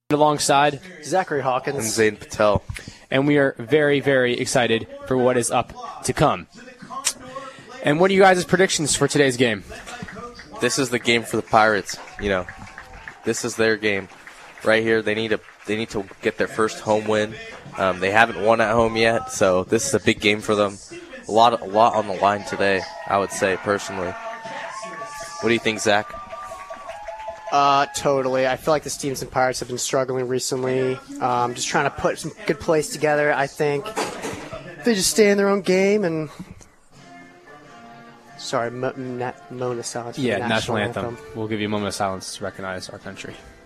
Alongside Zachary Hawkins and Zayn Patel. And we are very, very excited for what is up to come. And what are you guys' predictions for today's game? This is the game for the Pirates. This is their game right here. They need to get their first home win. They haven't won at home yet, so this is a big game for them. A lot on the line today, I would say personally. What do you think, Zach? Totally. I feel like the Stevenson Pirates have been struggling recently. Just trying to put some good plays together. I think they just stay in their own game and. Sorry, moment of silence. Yeah, national anthem. We'll give you a moment of silence to recognize our country.